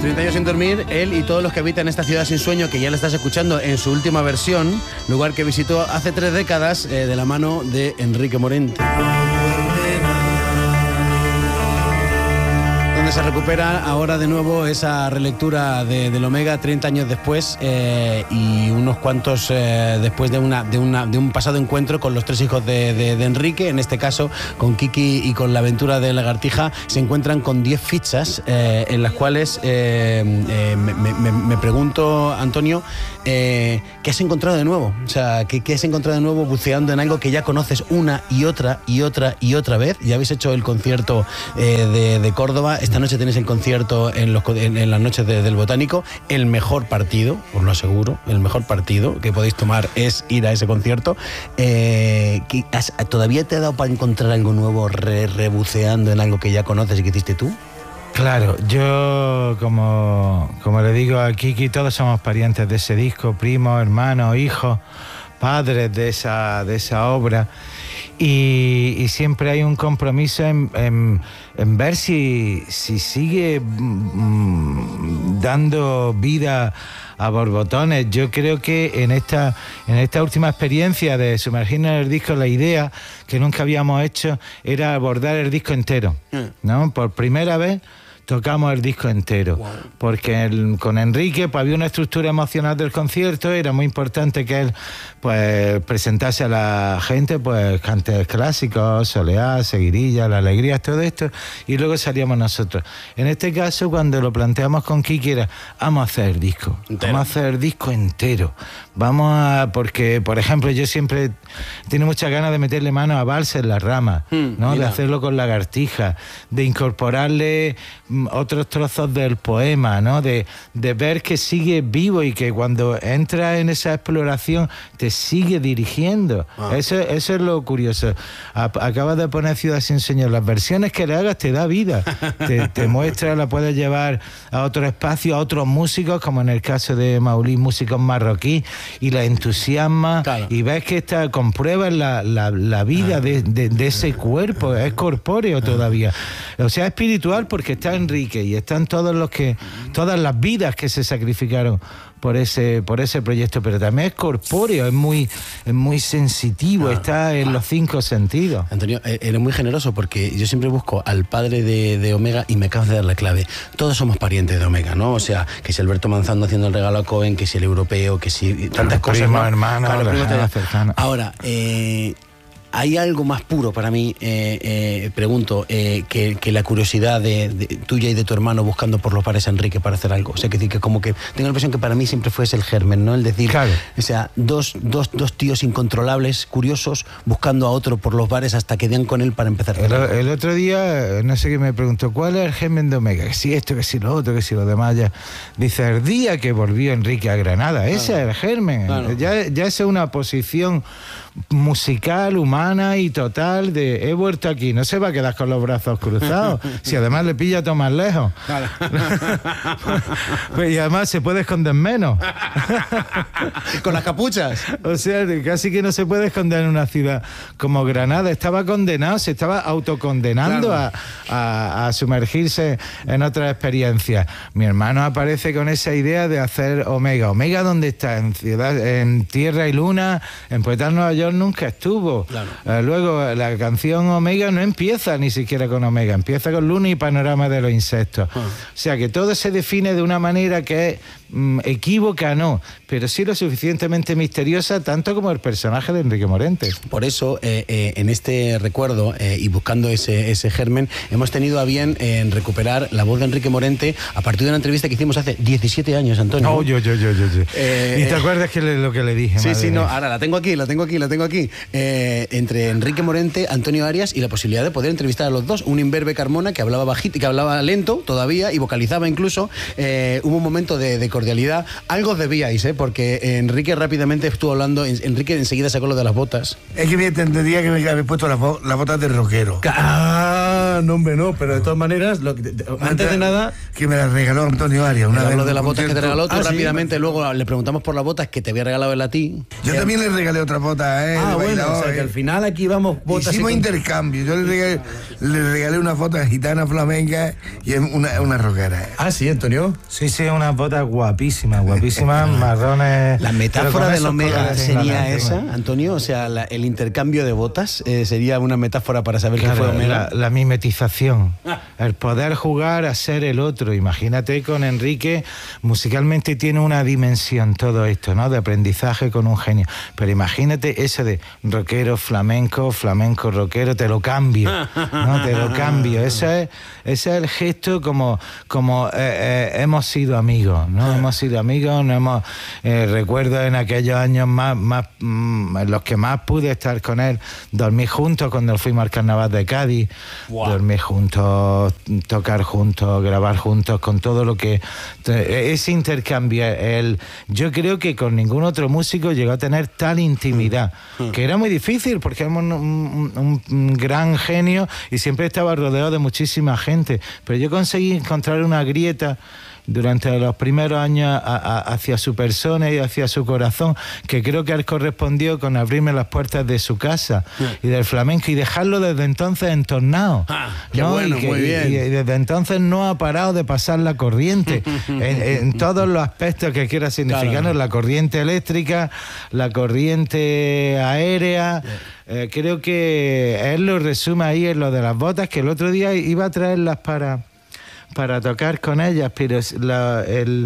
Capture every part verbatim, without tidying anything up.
treinta años sin dormir, él y todos los que habitan esta ciudad sin sueño, que ya la estás escuchando en su última versión, lugar que visitó hace tres décadas eh, de la mano de Enrique Morente. Se recupera ahora de nuevo esa relectura de, del Omega treinta años después eh, y unos cuantos eh, después de, una, de, una, de un pasado encuentro con los tres hijos de, de, de Enrique, en este caso con Kiki y con la aventura de Lagartija. Se encuentran con diez fichas eh, en las cuales eh, eh, me, me, me pregunto, Antonio, eh, ¿qué has encontrado de nuevo? O sea, ¿qué, ¿qué has encontrado de nuevo buceando en algo que ya conoces una y otra y otra y otra vez? Ya habéis hecho el concierto eh, de, de Córdoba. Esta noche tenéis el concierto en, los, en, en las noches de, del Botánico. El mejor partido, os lo aseguro, el mejor partido que podéis tomar es ir a ese concierto. Eh, has, ¿Todavía te ha dado para encontrar algo nuevo re, rebuceando en algo que ya conoces y que hiciste tú? Claro, yo como, como le digo a Kiki, todos somos parientes de ese disco, primos, hermanos, hijos, padres de esa, de esa obra. Y, y siempre hay un compromiso en, en, en ver si, si sigue mmm, dando vida a borbotones. Yo creo que en esta, en esta última experiencia de sumergirnos en el disco, la idea que nunca habíamos hecho era abordar el disco entero, ¿no? Por primera vez tocamos el disco entero, wow. Porque el, con Enrique pues, había una estructura emocional del concierto. Era muy importante que él pues presentase a la gente pues cantes clásicos, Soleá, Seguirilla, La Alegría, todo esto, y luego salíamos nosotros. En este caso, cuando lo planteamos con Kiki, era vamos a hacer el disco, entero. vamos a hacer el disco entero, vamos a, porque por ejemplo yo siempre tengo muchas ganas de meterle mano a Vals en las ramas, mm, ¿no? De hacerlo con Lagartija, de incorporarle otros trozos del poema, ¿no? De, de ver que sigue vivo y que cuando entra en esa exploración te sigue dirigiendo. Ah. Eso, eso es lo curioso. A, acabas de poner Ciudad sin sueño. Las versiones que le hagas te da vida. te, te muestra, la puedes llevar a otro espacio, a otros músicos, como en el caso de Maulí, músicos marroquíes, y la entusiasma, claro. Y ves que está, compruebas la, la, la vida ah. de, de, de ese cuerpo. Es corpóreo todavía. O sea, espiritual, porque está Enrique y están todos los que, todas las vidas que se sacrificaron por ese, por ese proyecto, pero también es corpóreo, es muy, es muy sensitivo, ah, está en ah. los cinco sentidos. Antonio, eres muy generoso porque yo siempre busco al padre de, de Omega y me acabas de dar la clave. Todos somos parientes de Omega, ¿no? O sea, que si Alberto Manzano haciendo el regalo a Cohen, que si el europeo, que si tantas cosas. Primo, ¿no? hermano, claro, lejana, cercana. Ahora, eh... ¿hay algo más puro para mí, eh, eh, pregunto, eh, que, que la curiosidad de, de tuya y de tu hermano buscando por los bares a Enrique para hacer algo? O sea, que, que como que tengo la impresión que para mí siempre fue ese el germen, ¿no? El decir, claro. O sea, dos, dos, dos tíos incontrolables, curiosos, buscando a otro por los bares hasta que den con él para empezar. El, el otro día, no sé qué me preguntó, ¿cuál es el germen de Omega? Que si esto, que si lo otro, que si lo demás. Ya. Dice, el día que volvió Enrique a Granada, ese claro. es el germen. Claro. Ya, ya es una posición musical, humana y total de he vuelto aquí, no se va a quedar con los brazos cruzados, si además le pilla todo más lejos. Claro. Pues, y además se puede esconder menos. Con las capuchas. O sea, casi que no se puede esconder en una ciudad como Granada. Estaba condenado, se estaba autocondenando claro. a, a, a sumergirse en otras experiencias. Mi hermano aparece con esa idea de hacer Omega. Omega, ¿dónde está? En ciudad, en Tierra y Luna, en Poetas Nueva York nunca estuvo. Claro. Uh, luego la canción Omega no empieza ni siquiera con Omega, empieza con Luna y Panorama de los Insectos. Uh. O sea que todo se define de una manera que es mm, equívoca, no, pero sí lo suficientemente misteriosa, tanto como el personaje de Enrique Morente. Por eso, eh, eh, en este recuerdo eh, y buscando ese, ese germen, hemos tenido a bien en eh, recuperar la voz de Enrique Morente a partir de una entrevista que hicimos hace diecisiete años, Antonio. Oh, yo, yo, yo, yo. yo. Eh, ¿Y te acuerdas que le, lo que le dije? Sí, sí, no, ahora la tengo aquí, la tengo aquí, la tengo aquí. Eh, entre Enrique Morente, Antonio Arias y la posibilidad de poder entrevistar a los dos. Un imberbe Carmona que hablaba bajito, que hablaba lento todavía y vocalizaba incluso. Eh, hubo un momento de, de cordialidad. Algo debíais, ¿eh? Porque Enrique rápidamente estuvo hablando, Enrique enseguida sacó lo de las botas. Es que me entendería que me habéis puesto las, bo las botas de rockero. Ah, no, hombre, no, pero de todas maneras, lo que, antes de nada... Que me las regaló Antonio Arias. Una vez lo de las botas concierto. que te regaló, tú ah, rápidamente sí. Luego le preguntamos por las botas que te había regalado él a ti. Yo eh, también le regalé otras botas, ¿eh? Ah, bueno, o sea, eh. que al final aquí vamos botas... Hicimos y... intercambio. Yo le regalé, le regalé unas botas gitanas flamencas y una, una rockera. Ah, sí, Antonio. Sí, sí, unas botas guapísimas, guapísimas, marrones. La metáfora del Omega sería esa, Antonio, o sea, la, el intercambio de botas eh, sería una metáfora para saber claro, qué fue Omega. La, la mimetización, ah. el poder jugar a ser el otro. Imagínate con Enrique, musicalmente tiene una dimensión todo esto, ¿no? De aprendizaje con un genio. Pero imagínate eso de rockero, flamenco, flamenco, rockero, te lo cambio, ¿no? Te lo cambio. Ese es, ese es el gesto como, como eh, eh, hemos sido amigos, ¿no? Hemos sido amigos, no hemos eh, recuerdo en aquellos años más, más mmm, en los que más pude estar con él, dormir juntos cuando fuimos al Carnaval de Cádiz, wow. dormir juntos, tocar juntos, grabar juntos, con todo lo que ese intercambio, el, yo creo que con ningún otro músico llegó a tener tal intimidad, mm. que era muy difícil porque éramos un, un, un gran genio y siempre estaba rodeado de muchísima gente, pero yo conseguí encontrar una grieta durante los primeros años a, a, hacia su persona y hacia su corazón, que creo que él correspondió con abrirme las puertas de su casa sí. y del flamenco y dejarlo desde entonces entornado. Ah, qué ¿no? bueno, y que, muy bien. Y, y desde entonces no ha parado de pasar la corriente en, en todos los aspectos que quiera significarnos, claro. la corriente eléctrica, la corriente aérea. Sí. Eh, creo que él lo resume ahí en lo de las botas, que el otro día iba a traerlas para... para tocar con ellas, pero la, el,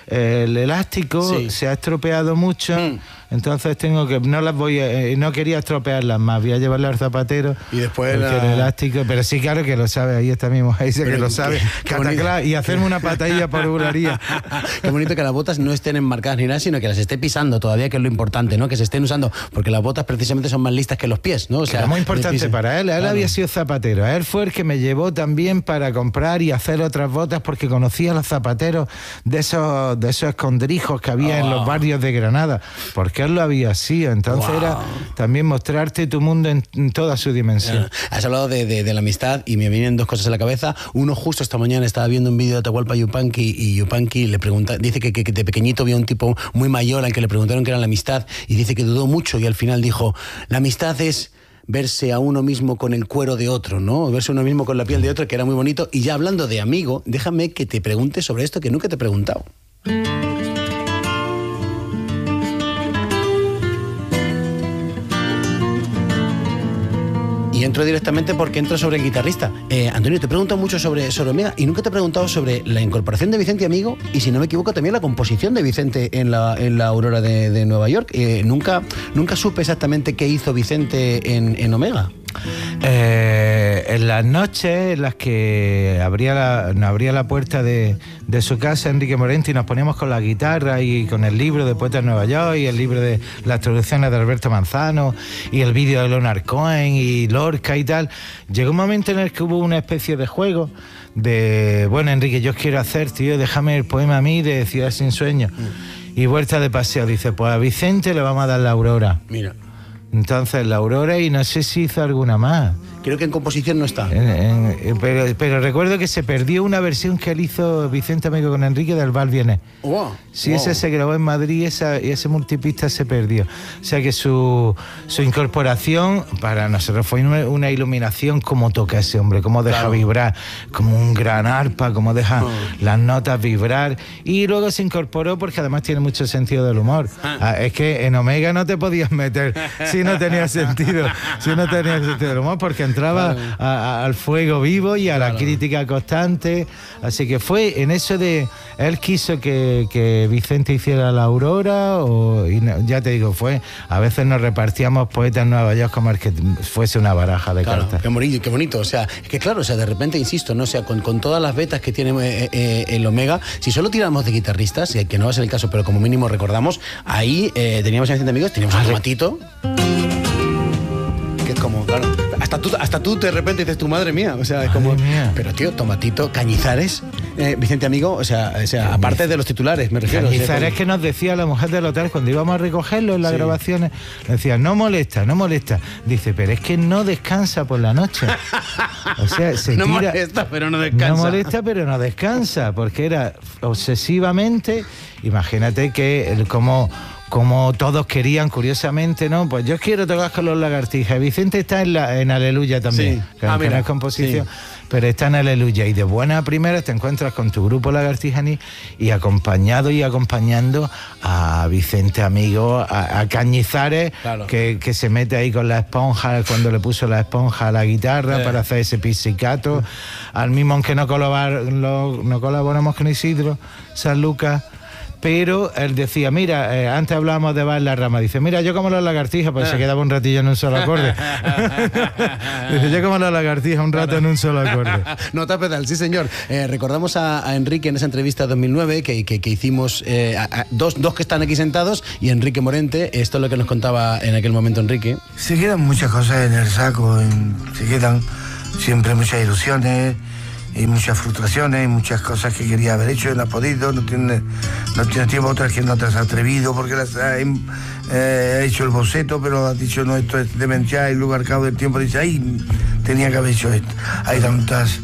el elástico sí. se ha estropeado mucho, mm. entonces tengo que, no las voy a, eh, no quería estropearlas más, voy a llevarlas al zapatero y después la... el elástico, pero sí, claro que lo sabe, ahí está mi mujer, dice pero que lo sabe, qué, qué y hacerme una patadilla por burlaría. Qué bonito que las botas no estén enmarcadas ni nada, sino que las esté pisando todavía, que es lo importante, ¿no? Que se estén usando, porque las botas precisamente son más listas que los pies, ¿no? O sea, era muy importante para él, él claro. había sido zapatero, él fue el que me llevó también para comprar y hacer otras botas porque conocía a los zapateros de esos, de esos escondrijos que había oh. en los barrios de Granada, porque él lo había sido, entonces wow. era también mostrarte tu mundo en, en toda su dimensión. Has hablado de, de, de la amistad y me vienen dos cosas a la cabeza. Uno, justo esta mañana estaba viendo un vídeo de Atahualpa Yupanqui y Yupanqui le pregunta, dice que, que, que de pequeñito vio un tipo muy mayor al que le preguntaron qué era la amistad y dice que dudó mucho y al final dijo, la amistad es verse a uno mismo con el cuero de otro, ¿no? Verse a uno mismo con la piel de otro, que era muy bonito. Y ya hablando de amigo, déjame que te pregunte sobre esto que nunca te he preguntado. Y entro directamente porque entro sobre el guitarrista. Eh, Antonio, te he preguntado mucho sobre, sobre Omega y nunca te he preguntado sobre la incorporación de Vicente Amigo y, si no me equivoco, también la composición de Vicente en la, en la Aurora de, de Nueva York. Eh, nunca, nunca supe exactamente qué hizo Vicente en, en Omega. Eh, en las noches en las que abría la, nos abría la puerta de, de su casa Enrique Morente y nos poníamos con la guitarra y con el libro de Poetas de Nueva York y el libro de las traducciones de Alberto Manzano y el vídeo de Leonard Cohen y Lorca y tal, llegó un momento en el que hubo una especie de juego de, bueno, Enrique, yo quiero hacer, tío, déjame el poema a mí de Ciudad sin Sueño. Mm. Y vuelta de paseo, dice, pues a Vicente le vamos a dar la Aurora. Mira. Entonces la Aurora y no sé si hizo alguna más. Creo que en composición no está. En, en, pero, pero recuerdo que se perdió una versión que él hizo Vicente Amigo con Enrique del Val Vienes. Wow. Sí, wow. ese se grabó en Madrid y esa, ese multipista se perdió. O sea que su, su incorporación para nosotros fue una, una iluminación, como toca ese hombre, cómo deja claro. vibrar, como un gran arpa, cómo deja oh. las notas vibrar. Y luego se incorporó porque además tiene mucho sentido del humor. Ah. Ah, es que en Omega no te podías meter si no tenía sentido, si no tenía sentido del humor, porque entraba claro. a, a, al fuego vivo y a claro. la crítica constante. Así que fue en eso de él quiso que, que Vicente hiciera la Aurora, o y no, ya te digo, fue a veces nos repartíamos poetas en Nueva York como el que fuese una baraja de claro, cartas. Qué bonito, qué bonito. O sea, es que claro, o sea, de repente, insisto, no, o sea, con, con todas las vetas que tiene eh, eh, el Omega, si solo tiramos de guitarristas, que no va a ser el caso, pero como mínimo recordamos, ahí eh, teníamos a Vicente Amigos, teníamos a Tomatito, que es como, claro, hasta tú, hasta tú de repente dices, tu madre mía, o sea, es como... Mía. Pero tío, Tomatito, Cañizares, eh, Vicente Amigo, o sea, o sea aparte de los titulares, me refiero. Cañizares, o sea, como... que nos decía la mujer del hotel cuando íbamos a recogerlo en las Sí. grabaciones, decía, no molesta, no molesta. Dice, pero es que no descansa por la noche. O sea, se no tira... molesta, pero no descansa. No molesta, pero no descansa, porque era obsesivamente, imagínate que el, como, como todos querían, curiosamente, ¿no? Pues yo quiero tocar con los Lagartijas. Vicente está en, la, en Aleluya también, Sí. que Ah, aunque mira. no es composición, Sí. pero está en Aleluya. Y de buena primera te encuentras con tu grupo Lagartijaní y acompañado y acompañando a Vicente Amigo, a, a Cañizares, Claro. que, que se mete ahí con la esponja, cuando le puso la esponja a la guitarra Eh. para hacer ese pizzicato, al mismo, aunque no, colabar, lo- no colaboramos con Isidro San Lucas, pero él decía, mira, eh, antes hablábamos de Bar la Rama, dice, mira, yo como los Lagartijas, pues Ah. se quedaba un ratillo en un solo acorde. Dice, yo como los Lagartijas un rato en un solo acorde. Nota pedal, sí señor. Eh, recordamos a, a Enrique en esa entrevista de dos mil nueve que, que, que hicimos, eh, a, a, dos, dos que están aquí sentados y Enrique Morente, esto es lo que nos contaba en aquel momento Enrique. Se quedan muchas cosas en el saco, en- se quedan siempre muchas ilusiones y muchas frustraciones y muchas cosas que quería haber hecho y no has podido, no tienes no tiene tiempo, otras que no te has atrevido porque las has eh, hecho el boceto, pero has dicho no, esto es demencial y luego al cabo del tiempo dices, ay, tenía que haber hecho esto. Hay tantas,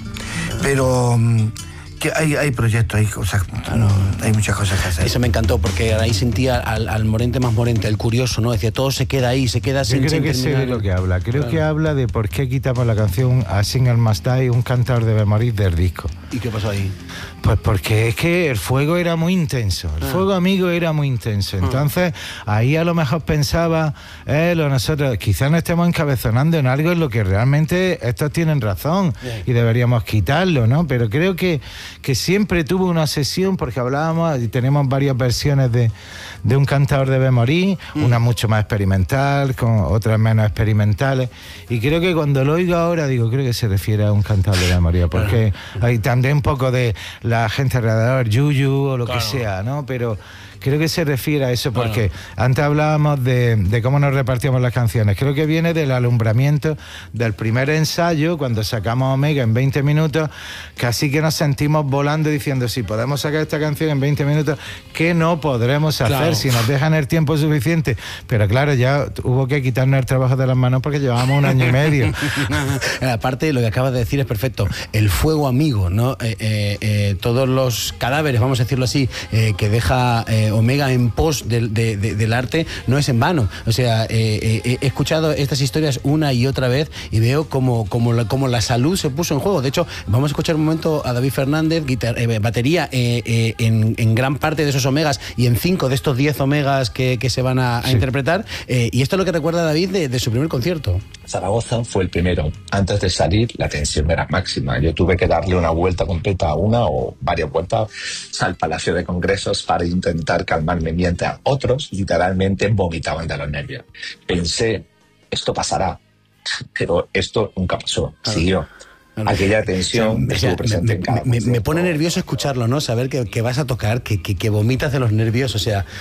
pero mm, que hay, hay proyectos, hay cosas, mm, hay muchas cosas que hacer. Eso me encantó porque ahí sentía al, al Morente más Morente, el curioso, ¿no? Decía, todo se queda ahí, se queda Yo sin, creo sin que sé terminar. de lo que habla. Creo Claro. que habla de por qué quitamos la canción A Single Must Die, un cantador debe morir del disco. ¿Y qué pasó ahí? Pues porque es que el fuego era muy intenso, el Ah. fuego amigo era muy intenso. Entonces, ahí a lo mejor pensaba él o nosotros, quizás no estemos encabezonando en algo en lo que realmente estos tienen razón Bien. y deberíamos quitarlo, ¿no? Pero creo que, que siempre tuvo una obsesión, porque hablábamos y tenemos varias versiones de, de un cantador debe morir, Mm. una mucho más experimental, con otras menos experimentales. Y creo que cuando lo oigo ahora, digo, creo que se refiere a un cantador debe morir, porque hay también un poco de la gente alrededor, Yuyu o lo Claro. que sea, ¿no? Pero creo que se refiere a eso porque Claro. antes hablábamos de, de cómo nos repartíamos las canciones. Creo que viene del alumbramiento del primer ensayo, cuando sacamos Omega en veinte minutos, casi que nos sentimos volando diciendo, si podemos sacar esta canción en veinte minutos, ¿qué no podremos hacer Claro. si nos dejan el tiempo suficiente? Pero claro, ya hubo que quitarnos el trabajo de las manos porque llevábamos un año y medio. Aparte, lo que acabas de decir es perfecto. El fuego amigo, ¿no? Eh, eh, eh, todos los cadáveres, vamos a decirlo así, eh, que deja eh, Omega en pos del, de, de, del arte, no es en vano. O sea, eh, eh, he escuchado estas historias una y otra vez y veo como, como, la, como la salud se puso en juego. De hecho, vamos a escuchar un momento a David Fernández, guitar, eh, batería eh, eh, en, en gran parte de esos Omegas y en cinco de estos diez Omegas que, que se van a, a Sí. interpretar. Eh, y esto es lo que recuerda David de, de su primer concierto. Zaragoza fue el primero. Antes de salir, la tensión era máxima. Yo tuve que darle una vuelta completa a una o varias vueltas al Palacio de Congresos para intentar calmarme, mientras otros literalmente vomitaban de los nervios. Pensé, esto pasará, pero esto nunca pasó. Claro. Siguió. Claro. Aquella tensión O sea, estuvo presente me, en cada me- me- me concierto. pone nervioso escucharlo, ¿no? Saber que, que vas a tocar, que, que, que vomitas de los nervios, o sea,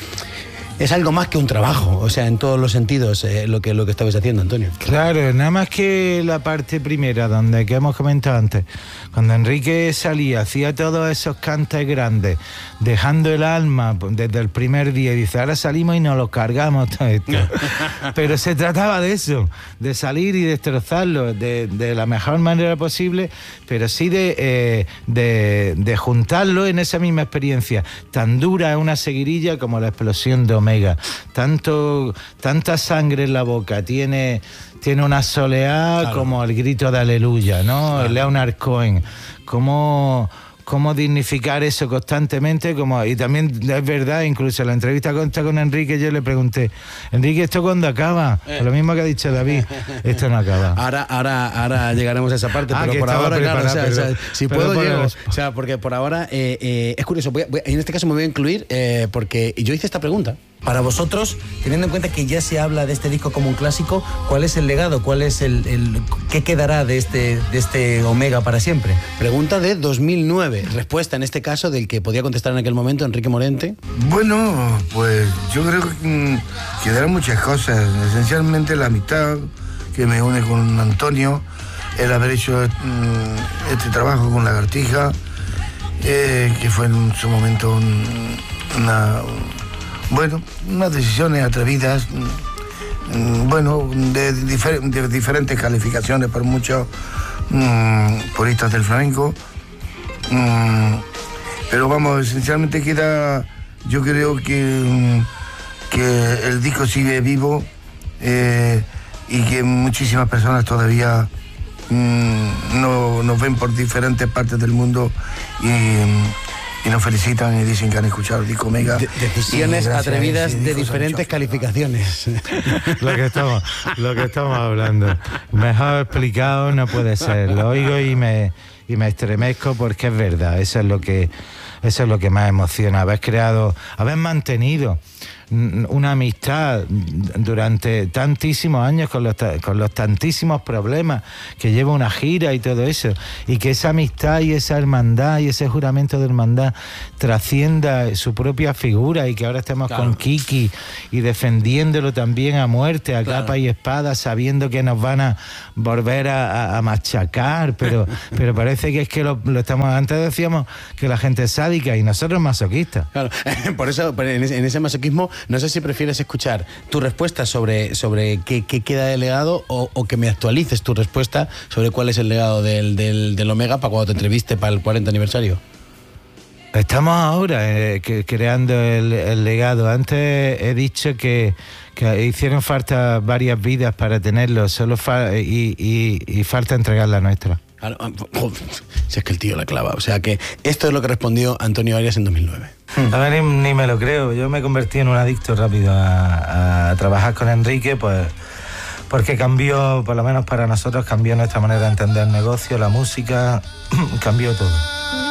es algo más que un trabajo, o sea, en todos los sentidos, eh, lo que lo que estabais haciendo, Antonio. Claro, nada más que la parte primera, donde que hemos comentado antes, cuando Enrique salía, hacía todos esos cantes grandes, dejando el alma desde el primer día, y dice, ahora salimos y nos lo cargamos todo esto. Pero se trataba de eso, de salir y destrozarlo de, de la mejor manera posible, pero sí de, eh, de, de juntarlo en esa misma experiencia. Tan dura es una seguirilla como la explosión de Omega. Tanto, tanta sangre en la boca, tiene, tiene una soleá Claro. como el grito de aleluya, ¿no? Claro. Leonard Cohen. Cómo, cómo dignificar eso constantemente, como, y también es verdad, incluso en la entrevista con, con Enrique yo le pregunté, Enrique, ¿esto cuándo acaba? Eh. Lo mismo que ha dicho David, esto no acaba. Ahora, ahora, ahora llegaremos a esa parte, Ah, pero que por estaba ahora, claro, o sea, preparado, o sea, pero- si pero puedo por llego, el- o sea, porque por ahora eh, eh, es curioso, voy a- voy a- en este caso me voy a incluir eh, porque yo hice esta pregunta. Para vosotros, teniendo en cuenta que ya se habla de este disco como un clásico, ¿cuál es el legado? ¿Cuál es el, el qué quedará de este de este Omega para siempre? Pregunta de dos mil nueve, respuesta en este caso del que podía contestar en aquel momento Enrique Morente. Bueno, pues yo creo que mm, quedarán muchas cosas, esencialmente la amistad que me une con Antonio, el haber hecho mm, este trabajo con Lagartija, eh, que fue en su momento un, una, bueno, unas decisiones atrevidas, mm, bueno, de, difer de diferentes calificaciones por muchos mm, puristas del flamenco. Mm, pero vamos, esencialmente queda, yo creo que, que el disco sigue vivo, eh, y que muchísimas personas todavía mmm, no, nos ven por diferentes partes del mundo y, y nos felicitan y dicen que han escuchado el disco Omega. De decisiones atrevidas de diferentes calificaciones. Lo que estamos, lo que estamos hablando. Mejor explicado no puede ser. Lo oigo y me, y me estremezco porque es verdad. Eso es lo que, eso es lo que más emociona. Haber creado, haber mantenido una amistad durante tantísimos años con los, con los tantísimos problemas que lleva una gira y todo eso, y que esa amistad y esa hermandad y ese juramento de hermandad trascienda su propia figura, y que ahora estemos claro. con Kiki y defendiéndolo también a muerte, a claro. capa y espada, sabiendo que nos van a volver a, a, a machacar, pero, pero parece que es que lo, lo estamos, antes decíamos que la gente es sádica y nosotros masoquistas. Claro, por eso en ese, en ese masoquismo no sé si prefieres escuchar tu respuesta sobre, sobre qué, qué queda del legado, o, o que me actualices tu respuesta sobre cuál es el legado del, del, del Omega para cuando te entreviste para el cuarenta aniversario. Estamos ahora eh, que, creando el, el legado. Antes he dicho que, que hicieron falta varias vidas para tenerlo, solo fa y, y, y falta entregar la nuestra. Si es que el tío la clava. O sea que esto es lo que respondió Antonio Arias en dos mil nueve. A ver, ni, ni me lo creo. Yo me convertí en un adicto rápido a, a trabajar con Enrique, pues porque cambió, por lo menos para nosotros, cambió nuestra manera de entender el negocio, la música, cambió todo.